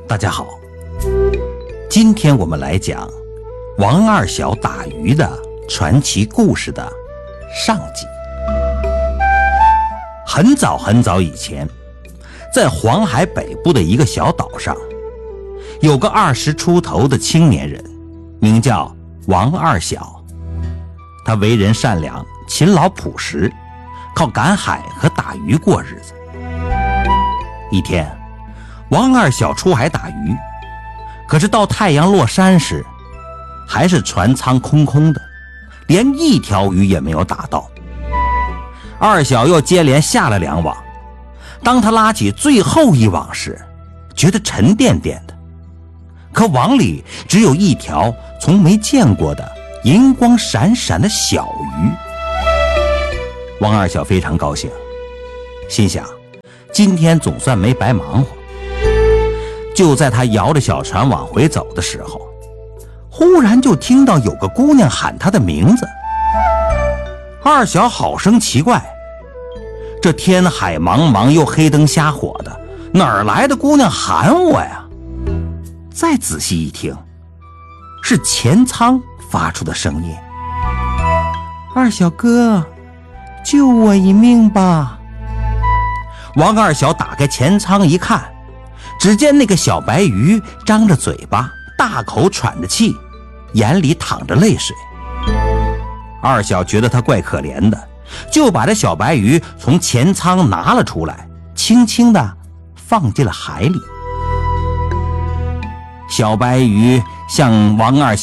大家好，今天我们来讲王二小打鱼的传奇故事的上集。很早很早以前，在黄海北部的一个小岛上，有个20出头的青年人，名叫王二小。他为人善良，勤劳朴实，靠赶海和打鱼过日子。一天，王二小出海打鱼，可是到太阳落山时，还是船舱空空的，连一条鱼也没有打到。二小又接连下了2网，当他拉起最后一网时，觉得沉甸甸的，可网里只有一条从没见过的银光闪闪的小鱼。王二小非常高兴，心想今天总算没白忙活。就在他摇着小船往回走的时候，忽然就听到有个姑娘喊他的名字。二小好生奇怪，这天海茫茫又黑灯瞎火的，哪儿来的姑娘喊我呀？再仔细一听，是钱仓发出的声音。二小哥，救我一命吧！王二小打开钱仓一看，只见那个小白鱼张着嘴巴，大口喘着气，眼里淌着泪水。二小觉得他怪可怜的，就把这小白鱼从钱仓拿了出来，轻轻地放进了海里。小白鱼向王二小